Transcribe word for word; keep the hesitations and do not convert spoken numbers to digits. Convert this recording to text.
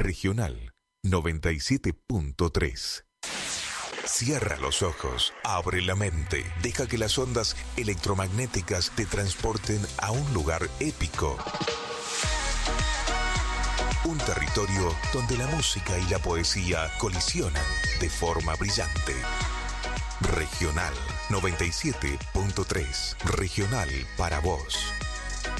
Regional noventa y siete punto tres. Cierra los ojos, abre la mente, deja que las ondas electromagnéticas te transporten a un lugar épico. Un territorio donde la música y la poesía colisionan de forma brillante. Regional noventa y siete punto tres. Regional para vos.